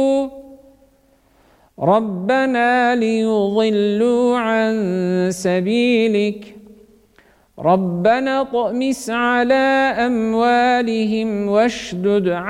ربنا ليضلوا عن سبيلك ربنا اطمس على أموالهم واشدد